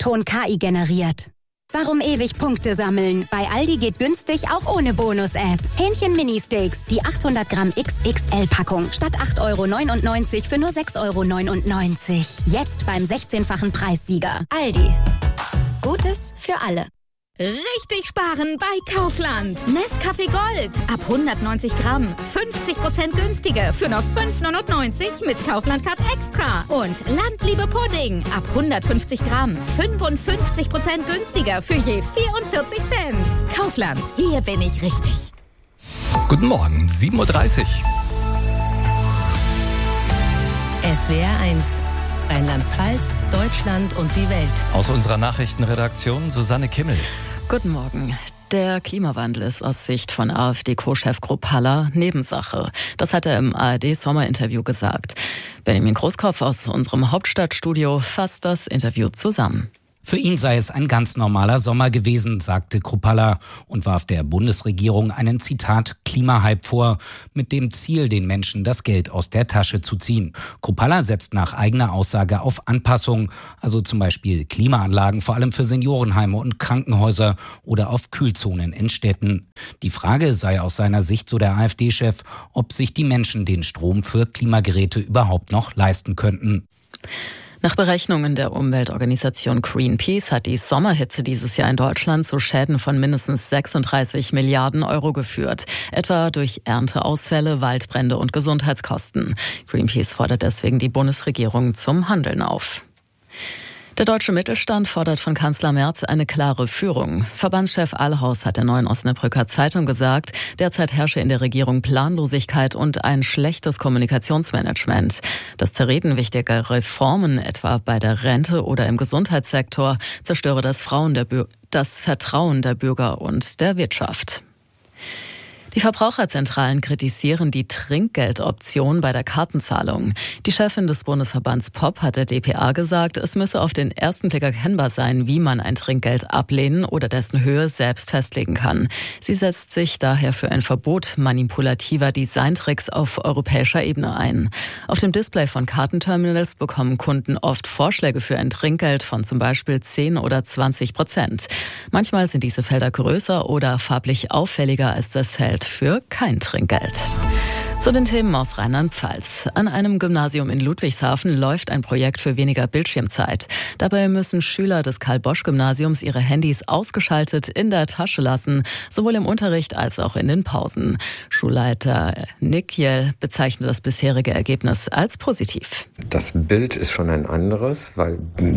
Ton KI generiert. Warum ewig Punkte sammeln? Bei Aldi geht günstig auch ohne Bonus-App. Hähnchen-Mini-Steaks, die 800 Gramm XXL-Packung. Statt 8,99 € für nur 6,99 €. Jetzt beim 16-fachen Preissieger. Aldi. Gutes für alle. Richtig sparen bei Kaufland. Nescafé Gold. Ab 190 Gramm. 50% günstiger für nur 5,99 € mit Kaufland Card Extra. Und Landliebe Pudding. Ab 150 Gramm. 55% günstiger für je 44 Cent. Kaufland. Hier bin ich richtig. Guten Morgen, 7:30 Uhr. SWR 1. Rheinland-Pfalz, Deutschland und die Welt. Aus unserer Nachrichtenredaktion Susanne Kimmel. Guten Morgen. Der Klimawandel ist aus Sicht von AfD-Co-Chef Kruppalla Nebensache. Das hat er im ARD-Sommerinterview gesagt. Benjamin Großkopf aus unserem Hauptstadtstudio fasst das Interview zusammen. Für ihn sei es ein ganz normaler Sommer gewesen, sagte Kruppalla und warf der Bundesregierung einen, Zitat, Klimahype vor, mit dem Ziel, den Menschen das Geld aus der Tasche zu ziehen. Kruppalla setzt nach eigener Aussage auf Anpassung, also zum Beispiel Klimaanlagen, vor allem für Seniorenheime und Krankenhäuser oder auf Kühlzonen in Städten. Die Frage sei aus seiner Sicht, so der AfD-Chef, ob sich die Menschen den Strom für Klimageräte überhaupt noch leisten könnten. Nach Berechnungen der Umweltorganisation Greenpeace hat die Sommerhitze dieses Jahr in Deutschland zu Schäden von mindestens 36 Milliarden € geführt, etwa durch Ernteausfälle, Waldbrände und Gesundheitskosten. Greenpeace fordert deswegen die Bundesregierung zum Handeln auf. Der deutsche Mittelstand fordert von Kanzler Merz eine klare Führung. Verbandschef Allhaus hat der Neuen Osnabrücker Zeitung gesagt, derzeit herrsche in der Regierung Planlosigkeit und ein schlechtes Kommunikationsmanagement. Das Zerreden wichtiger Reformen, etwa bei der Rente oder im Gesundheitssektor, zerstöre das Vertrauen der Bürger und der Wirtschaft. Die Verbraucherzentralen kritisieren die Trinkgeldoption bei der Kartenzahlung. Die Chefin des Bundesverbands POP hat der dpa gesagt, es müsse auf den ersten Blick erkennbar sein, wie man ein Trinkgeld ablehnen oder dessen Höhe selbst festlegen kann. Sie setzt sich daher für ein Verbot manipulativer Designtricks auf europäischer Ebene ein. Auf dem Display von Kartenterminals bekommen Kunden oft Vorschläge für ein Trinkgeld von zum Beispiel 10 oder 20%. Manchmal sind diese Felder größer oder farblich auffälliger als das Feld für kein Trinkgeld. Zu den Themen aus Rheinland-Pfalz. An einem Gymnasium in Ludwigshafen läuft ein Projekt für weniger Bildschirmzeit. Dabei müssen Schüler des Karl-Bosch-Gymnasiums ihre Handys ausgeschaltet in der Tasche lassen, sowohl im Unterricht als auch in den Pausen. Schulleiter Nick Jell bezeichnet das bisherige Ergebnis als positiv. Das Bild ist schon ein anderes, weil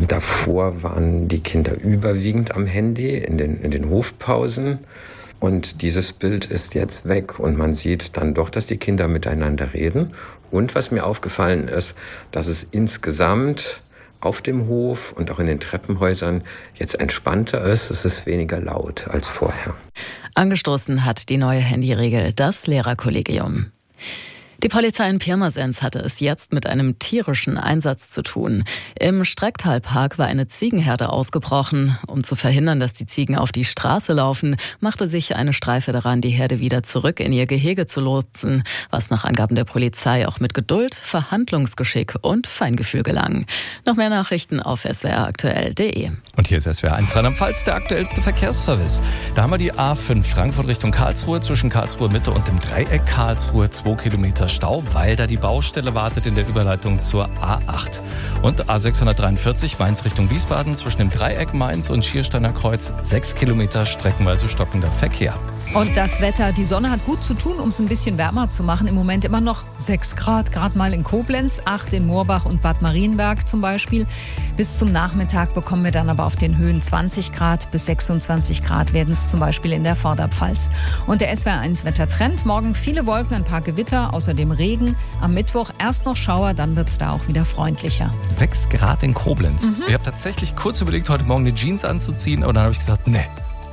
davor waren die Kinder überwiegend am Handy in den Hofpausen. Und dieses Bild ist jetzt weg und man sieht dann doch, dass die Kinder miteinander reden. Und was mir aufgefallen ist, dass es insgesamt auf dem Hof und auch in den Treppenhäusern jetzt entspannter ist. Es ist weniger laut als vorher. Angestoßen hat die neue Handyregel das Lehrerkollegium. Die Polizei in Pirmasens hatte es jetzt mit einem tierischen Einsatz zu tun. Im Strecktalpark war eine Ziegenherde ausgebrochen. Um zu verhindern, dass die Ziegen auf die Straße laufen, machte sich eine Streife daran, die Herde wieder zurück in ihr Gehege zu lotsen, was nach Angaben der Polizei auch mit Geduld, Verhandlungsgeschick und Feingefühl gelang. Noch mehr Nachrichten auf swraktuell.de. Und hier ist SWR 1 Rheinland-Pfalz, der aktuellste Verkehrsservice. Da haben wir die A5 Frankfurt Richtung Karlsruhe, zwischen Karlsruhe Mitte und dem Dreieck Karlsruhe 2 Kilometer Stau, weil da die Baustelle wartet in der Überleitung zur A8. Und A643 Mainz Richtung Wiesbaden, zwischen dem Dreieck Mainz und Schiersteiner Kreuz 6 Kilometer streckenweise stockender Verkehr. Und das Wetter, die Sonne hat gut zu tun, um es ein bisschen wärmer zu machen. Im Moment immer noch 6 Grad, gerade mal in Koblenz, 8 in Moorbach und Bad Marienberg zum Beispiel. Bis zum Nachmittag bekommen wir dann aber auf den Höhen 20 Grad bis 26 Grad werden es zum Beispiel in der Vorderpfalz. Und der SWR1 Wettertrend, morgen viele Wolken, ein paar Gewitter, außerdem Regen. Am Mittwoch erst noch Schauer, dann wird es da auch wieder freundlicher. 6 Grad in Koblenz. Ich habe tatsächlich kurz überlegt, heute Morgen eine Jeans anzuziehen, aber dann habe ich gesagt, nee,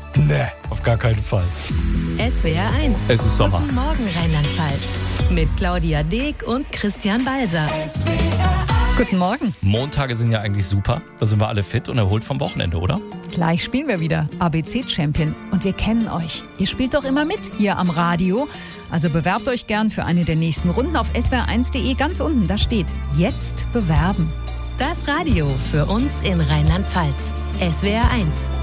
auf gar keinen Fall. SWR 1. Es ist Sommer. Guten Morgen Rheinland-Pfalz. Mit Claudia Deek und Christian Balser. Guten Morgen. Montage sind ja eigentlich super. Da sind wir alle fit und erholt vom Wochenende, oder? Gleich spielen wir wieder ABC-Champion. Und wir kennen euch. Ihr spielt doch immer mit hier am Radio. Also bewerbt euch gern für eine der nächsten Runden auf swr1.de. Ganz unten, da steht jetzt bewerben. Das Radio für uns in Rheinland-Pfalz. SWR 1